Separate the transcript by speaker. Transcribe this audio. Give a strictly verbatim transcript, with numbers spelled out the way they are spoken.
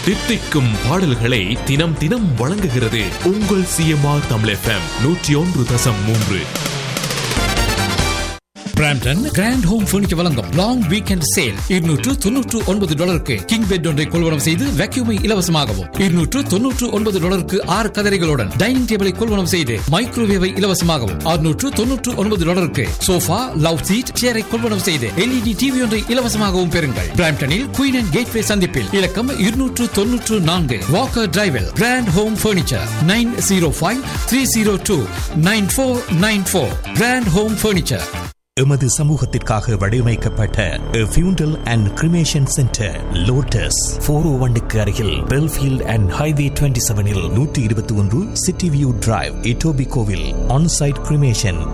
Speaker 1: தித்திக்கும் பாடல்களை தினம் தினம் வழங்குகிறது உங்கள் சிஎம்ஆர் தமிழ் எஃப்எம் நூற்றி ஒன்று தசம் மூன்று.
Speaker 2: பிராம்டன் கிராண்ட் ஹோம் பர்னிச்சர் வழங்கும் லாங் வீக்கெண்ட் சேல். இருநூற்று தொன்னூற்று ஒன்பது டாலருக்கு கிங் பெட் ஒன்றை கொள்வனம் செய்து வேக்யூமை இலவசமாகவும், இருநூற்று தொன்னூற்று ஒன்பது டாலருக்கு ஆறு கதரைகளுடன் டைனிங் டேபிளை கொள்வனம் செய்து மைக்ரோவேவை இலவசமாகவும், அறுநூற்று தொன்னூற்று ஒன்பது டாலருக்கு சோஃபா, லவ் சீட், சேரை கொள்வனம் செய்து எல்இடி டிவி ஒன்றை இலவசமாகவும் பெறுங்கள். பிராம்டனில் குயின் அண்ட் கேட்வே சந்திப்பில் இலக்கம் இருநூற்று தொன்னூற்று நான்கு Walker டிரைவில் grand home furniture nine zero five three zero two nine four nine four. Grand home furniture.
Speaker 3: எமது சமூகத்திற்காக வடிவமைக்கப்பட்ட ஃபியூண்டல் and cremation centre lotus four ஓ ஒன்னுக்கு அருகில் பெல்ஃபீல்ட் அண்ட் ஹைவே டுவெண்ட்டி செவனில் நூற்றி இருபத்தி ஒன்று சிட்டி வியூ டிரைவ், இட்டோபி கோவில். On site cremation